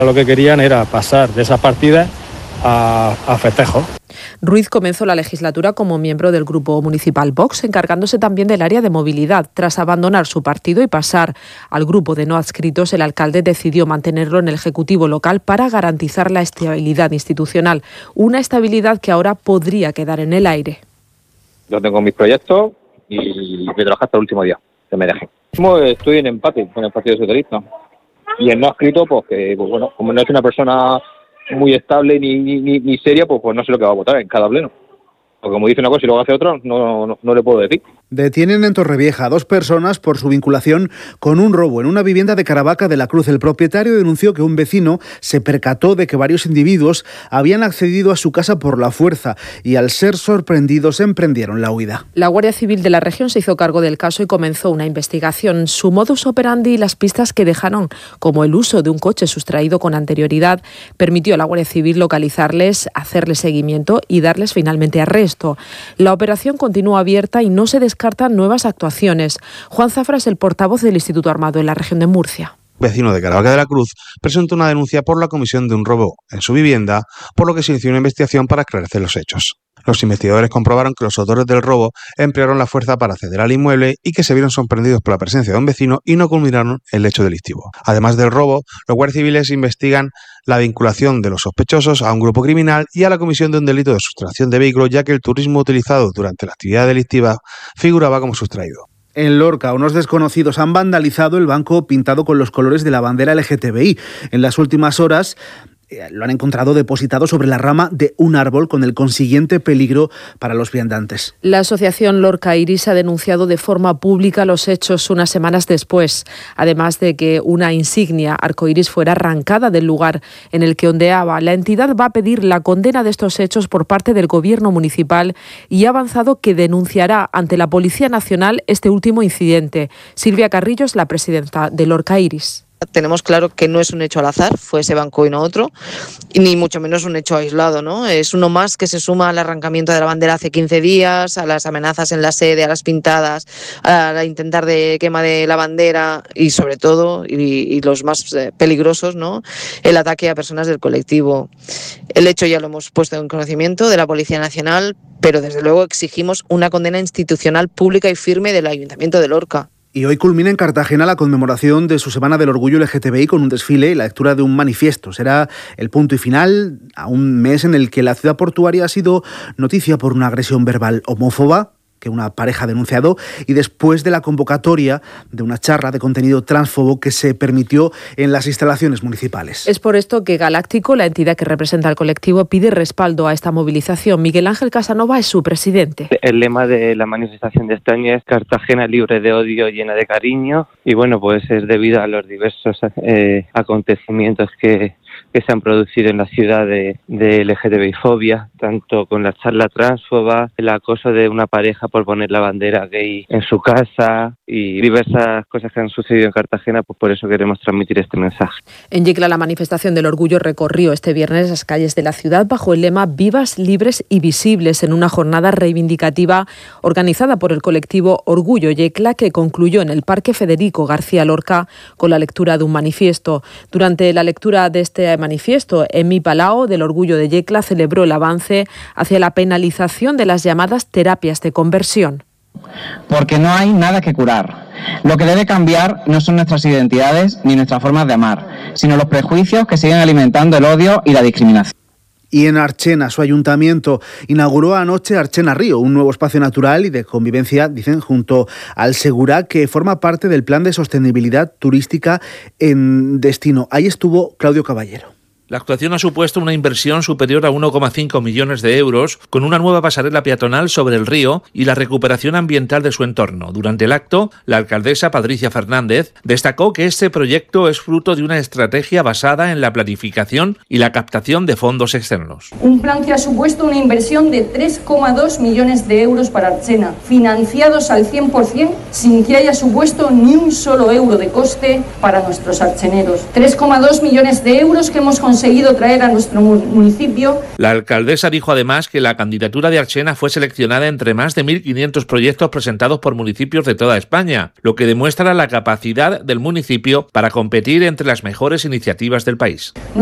Lo que querían era pasar de esas partidas a festejos. Ruiz comenzó la legislatura como miembro del grupo municipal Vox, encargándose también del área de movilidad. Tras abandonar su partido y pasar al grupo de no adscritos, el alcalde decidió mantenerlo en el Ejecutivo local para garantizar la estabilidad institucional, una estabilidad que ahora podría quedar en el aire. Yo tengo mis proyectos y voy a trabajar hasta el último día, que me dejen. Estoy en empate con el Partido Socialista y el no adscrito, pues que bueno, como no es una persona muy estable ni seria, pues no sé lo que va a votar en cada pleno. Porque como dice una cosa y luego hace otra, no le puedo decir. Detienen en Torrevieja a 2 personas por su vinculación con un robo en una vivienda de Caravaca de la Cruz. El propietario denunció que un vecino se percató de que varios individuos habían accedido a su casa por la fuerza y al ser sorprendidos emprendieron la huida. La Guardia Civil de la región se hizo cargo del caso y comenzó una investigación. Su modus operandi y las pistas que dejaron, como el uso de un coche sustraído con anterioridad, permitió a la Guardia Civil localizarles, hacerles seguimiento y darles finalmente arresto. La operación continúa abierta y no se descartan nuevas actuaciones. Juan Zafra es el portavoz del Instituto Armado en la región de Murcia. Vecino de Caravaca de la Cruz presentó una denuncia por la comisión de un robo en su vivienda, por lo que se inició una investigación para esclarecer los hechos. Los investigadores comprobaron que los autores del robo emplearon la fuerza para acceder al inmueble y que se vieron sorprendidos por la presencia de un vecino y no culminaron el hecho delictivo. Además del robo, los guardias civiles investigan la vinculación de los sospechosos a un grupo criminal y a la comisión de un delito de sustracción de vehículos, ya que el turismo utilizado durante la actividad delictiva figuraba como sustraído. En Lorca, unos desconocidos han vandalizado el banco pintado con los colores de la bandera LGTBI. En las últimas horas lo han encontrado depositado sobre la rama de un árbol, con el consiguiente peligro para los viandantes. La asociación Lorca Iris ha denunciado de forma pública los hechos unas semanas después, además de que una insignia arcoíris fuera arrancada del lugar en el que ondeaba. La entidad va a pedir la condena de estos hechos por parte del Gobierno municipal y ha avanzado que denunciará ante la Policía Nacional este último incidente. Silvia Carrillo es la presidenta de Lorca Iris. Tenemos claro que no es un hecho al azar, fue ese banco y no otro, y ni mucho menos un hecho aislado, ¿no? Es uno más que se suma al arrancamiento de la bandera hace 15 días, a las amenazas en la sede, a las pintadas, a intentar de quema de la bandera y sobre todo, y los más peligrosos, ¿no?, el ataque a personas del colectivo. El hecho ya lo hemos puesto en conocimiento de la Policía Nacional, pero desde luego exigimos una condena institucional pública y firme del Ayuntamiento de Lorca. Y hoy culmina en Cartagena la conmemoración de su Semana del Orgullo LGTBI con un desfile y la lectura de un manifiesto. Será el punto y final a un mes en el que la ciudad portuaria ha sido noticia por una agresión verbal homófoba que una pareja ha denunciado, y después de la convocatoria de una charla de contenido transfobo que se permitió en las instalaciones municipales. Es por esto que Galáctico, la entidad que representa al colectivo, pide respaldo a esta movilización. Miguel Ángel Casanova es su presidente. El lema de la manifestación de este año es Cartagena libre de odio, llena de cariño, y bueno, pues es debido a los diversos acontecimientos que se han producido en la ciudad de LGTBI-fobia, tanto con la charla transfoba, el acoso de una pareja por poner la bandera gay en su casa y diversas cosas que han sucedido en Cartagena, pues por eso queremos transmitir este mensaje. En Yecla, la manifestación del orgullo recorrió este viernes las calles de la ciudad bajo el lema Vivas, libres y visibles, en una jornada reivindicativa organizada por el colectivo Orgullo Yecla, que concluyó en el Parque Federico García Lorca con la lectura de un manifiesto. Durante la lectura de este manifiesto, Emi Palau, del Orgullo de Yecla, celebró el avance hacia la penalización de las llamadas terapias de conversión. Porque no hay nada que curar. Lo que debe cambiar no son nuestras identidades ni nuestras formas de amar, sino los prejuicios que siguen alimentando el odio y la discriminación. Y en Archena, su ayuntamiento inauguró anoche Archena Río, un nuevo espacio natural y de convivencia, dicen, junto al Segura, que forma parte del plan de sostenibilidad turística en destino. Ahí estuvo Claudio Caballero. La actuación ha supuesto una inversión superior a 1,5 millones de euros, con una nueva pasarela peatonal sobre el río y la recuperación ambiental de su entorno. Durante el acto, la alcaldesa Patricia Fernández destacó que este proyecto es fruto de una estrategia basada en la planificación y la captación de fondos externos. Un plan que ha supuesto una inversión de 3,2 millones de euros para Archena, financiados al 100% sin que haya supuesto ni un solo euro de coste para nuestros archeneros. 3,2 millones de euros que hemos conseguido conseguido traer a nuestro municipio. La alcaldesa dijo además que la candidatura de Archena fue seleccionada entre más de 1.500 proyectos presentados por municipios de toda España, lo que demuestra la capacidad del municipio para competir entre las mejores iniciativas del país.